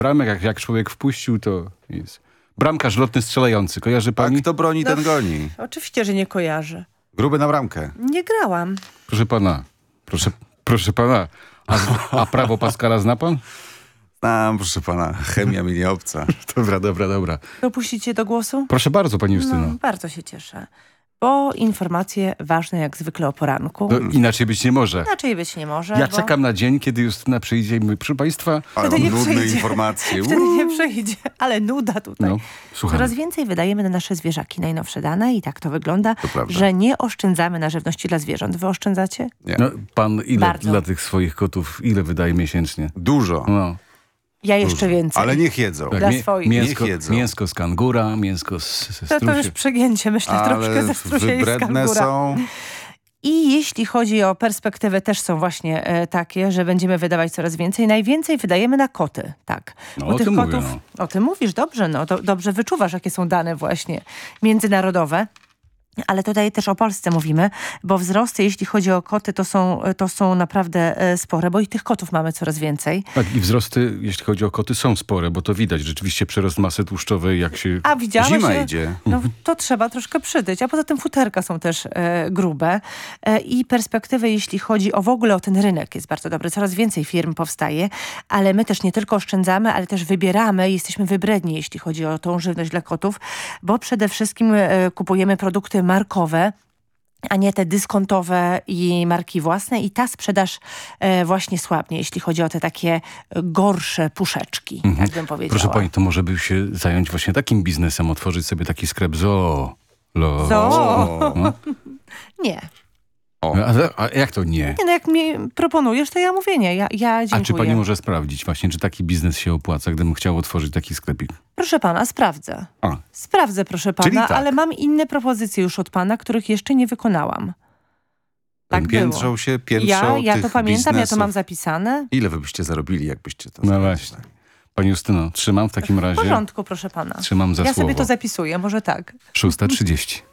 Bramek, jak człowiek wpuścił, to jest... Bramkarz lotny strzelający. Kojarzy pani? A kto broni, ten goni. Oczywiście, że nie kojarzę. Gruby na bramkę. Nie grałam. Proszę pana. Proszę pana. A prawo Pascala zna pan? Znam, proszę pana. Chemia mi nie obca. Dobra. Dopuścicie do głosu? Proszę bardzo, pani Justyno. No, bardzo się cieszę. Bo informacje ważne jak zwykle o poranku. No, inaczej być nie może. Inaczej być nie może. Ja czekam na dzień, kiedy Justyna przyjdzie i mówi, proszę państwa... Ale Wtedy nie nudne przyjdzie. informacje. Wtedy nie przejdzie, ale nuda tutaj. No, słucham. Coraz więcej wydajemy na nasze zwierzaki najnowsze dane i tak to wygląda, prawda. że nie oszczędzamy na żywności dla zwierząt. Wy oszczędzacie? Nie. No, pan ile Bardzo. dla tych swoich kotów, ile wydaje miesięcznie? Dużo. No. Ja jeszcze więcej. Ale niech jedzą. Tak, Dla swoich. mięsko, Niech jedzą. mięsko z kangura, mięsko ze To już strusia. przegięcie, myślę, troszkę Ale ze strusia i z wybredne kangura. są. I jeśli chodzi o perspektywę, też są właśnie takie, że będziemy wydawać coraz więcej. Najwięcej wydajemy na koty, tak. No, Bo o tych tym kotów, mówię, o tym mówisz, dobrze, no to dobrze wyczuwasz, jakie są dane właśnie międzynarodowe. Ale tutaj też o Polsce mówimy, bo wzrosty, jeśli chodzi o koty, to są naprawdę spore, bo i tych kotów mamy coraz więcej. Tak, i wzrosty, jeśli chodzi o koty, są spore, bo to widać. Rzeczywiście przyrost masy tłuszczowej, jak się... A widziałeś, Zima że idzie. no, to trzeba troszkę przytyć, a poza tym futerka są też grube. I perspektywy, jeśli chodzi o w ogóle o ten rynek, jest bardzo dobry. Coraz więcej firm powstaje, ale my też nie tylko oszczędzamy, ale też wybieramy i jesteśmy wybredni, jeśli chodzi o tą żywność dla kotów, bo przede wszystkim kupujemy produkty markowe, a nie te dyskontowe i marki własne. I ta sprzedaż właśnie słabnie, jeśli chodzi o te takie gorsze puszeczki, tak bym powiedziała. Proszę pani, to może by się zająć właśnie takim biznesem, otworzyć sobie taki sklep zoo. Zoo? No. Nie. A jak to nie? Nie, no jak mi proponujesz, to ja mówię nie. Ja dziękuję. A czy pani może sprawdzić właśnie, czy taki biznes się opłaca, gdybym chciał otworzyć taki sklepik? Proszę pana, sprawdzę. A. Sprawdzę, proszę Czyli pana, tak. ale mam inne propozycje już od pana, których jeszcze nie wykonałam. Tak Piętrzą było. się, Ja tych to pamiętam, ja to biznesów. mam zapisane. Ile wy byście zarobili, jakbyście to No zrobili? właśnie. Pani Justyno, trzymam w takim W razie. porządku, proszę pana. Trzymam za Ja słowo. sobie to zapisuję, może tak. 6:30.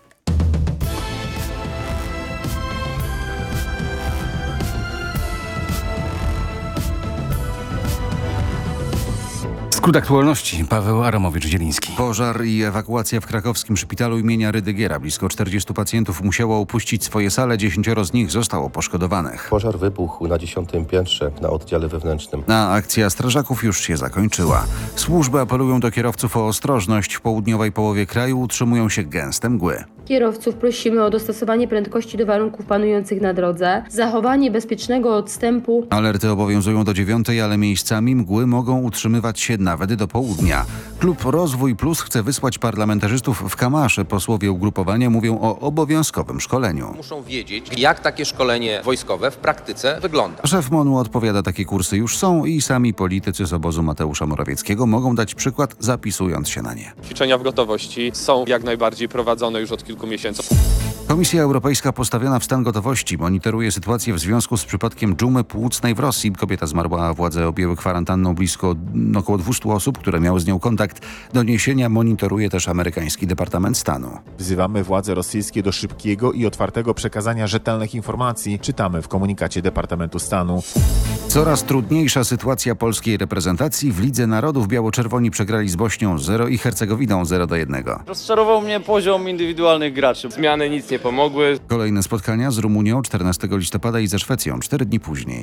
Skrót aktualności. Paweł Aramowicz-Zieliński. Pożar i ewakuacja w krakowskim szpitalu imienia Rydygiera. Blisko 40 pacjentów musiało opuścić swoje sale, 10 z nich zostało poszkodowanych. Pożar wybuchł na 10. piętrze na oddziale wewnętrznym. A akcja strażaków już się zakończyła. Służby apelują do kierowców o ostrożność. W południowej połowie kraju utrzymują się gęste mgły. Kierowców prosimy o dostosowanie prędkości do warunków panujących na drodze, zachowanie bezpiecznego odstępu. Alerty obowiązują do 9, ale miejscami mgły mogą utrzymywać się nawet do południa. Klub Rozwój Plus chce wysłać parlamentarzystów w Kamasze. Posłowie ugrupowania mówią o obowiązkowym szkoleniu. Muszą wiedzieć, jak takie szkolenie wojskowe w praktyce wygląda. Szef MON-u odpowiada, takie kursy już są i sami politycy z obozu Mateusza Morawieckiego mogą dać przykład, zapisując się na nie. Ćwiczenia w gotowości są jak najbardziej prowadzone już od kilku miesięcy. Komisja Europejska postawiona w stan gotowości monitoruje sytuację w związku z przypadkiem dżumy płucnej w Rosji. Kobieta zmarła, a władze objęły kwarantanną około 200 osób, które miały z nią kontakt. Doniesienia monitoruje też amerykański Departament Stanu. Wzywamy władze rosyjskie do szybkiego i otwartego przekazania rzetelnych informacji, czytamy w komunikacie Departamentu Stanu. Coraz trudniejsza sytuacja polskiej reprezentacji. W Lidze Narodów biało-czerwoni przegrali z Bośnią 0 i Hercegowiną 0-1. Rozczarował mnie poziom indywidualnych graczy. Zmiany nic nie pomogły. Kolejne spotkania z Rumunią 14 listopada i ze Szwecją 4 dni później.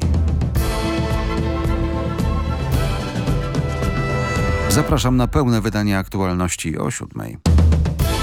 Zapraszam na pełne wydanie aktualności o 7:00.